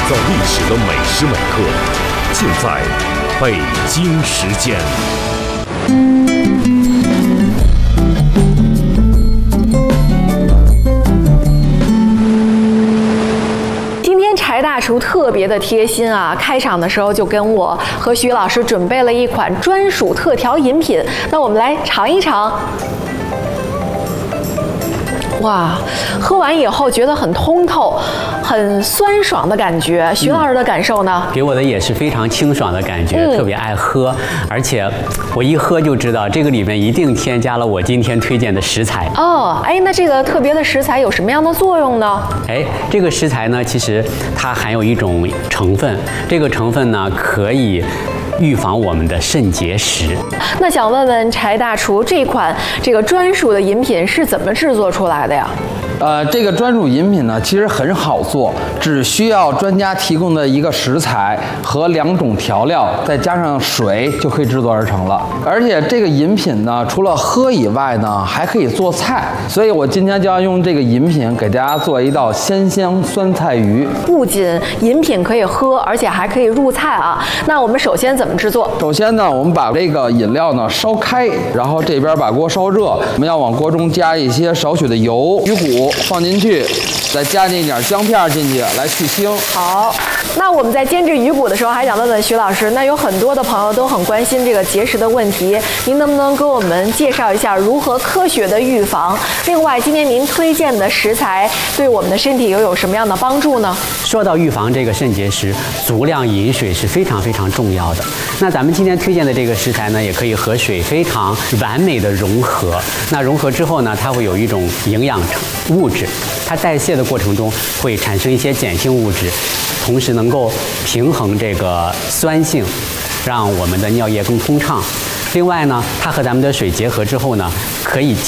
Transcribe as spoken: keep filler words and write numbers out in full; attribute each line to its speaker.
Speaker 1: 造历史的每时每刻，尽在北京时间。
Speaker 2: 柴大厨特别的贴心啊！开场的时候就跟我和徐老师准备了一款专属特调饮品，那我们来尝一尝。哇，喝完以后觉得很通透，很酸爽的感觉。徐老师的感受呢？
Speaker 3: 给我的也是非常清爽的感觉，嗯、特别爱喝，而且我一喝就知道这个里面一定添加了我今天推荐的食材。
Speaker 2: 哦，哎，那这个特别的食材有什么样的作用呢？
Speaker 3: 哎，这个食材呢，其实它含有一种成分，这个成分呢可以预防我们的肾结石。
Speaker 2: 那想问问柴大厨，这款这个专属的饮品是怎么制作出来的呀？
Speaker 4: 呃，这个专属饮品呢，其实很好做，只需要专家提供的一个食材和两种调料，再加上水就可以制作而成了。而且这个饮品呢，除了喝以外呢，还可以做菜。所以我今天就要用这个饮品给大家做一道鲜香酸菜鱼。
Speaker 2: 不仅饮品可以喝，而且还可以入菜啊。那我们首先怎么制作？
Speaker 4: 首先呢，我们把这个饮料呢烧开，然后这边把锅烧热，我们要往锅中加一些少许的油、鱼骨。放进去，再加进一点姜片进去来去腥。
Speaker 2: 好，那我们在煎制鱼骨的时候，还想问问徐老师，那有很多的朋友都很关心这个结石的问题，您能不能给我们介绍一下如何科学的预防？另外，今天您推荐的食材对我们的身体又有什么样的帮助呢？
Speaker 3: 说到预防这个肾结石，足量饮水是非常非常重要的。那咱们今天推荐的这个食材呢，也可以和水非常完美的融合。那融合之后呢，它会有一种营养物质，它代谢的过程中会产生一些碱性物质，同时能够平衡这个酸性，让我们的尿液更通畅。另外呢，它和咱们的水结合之后呢，可以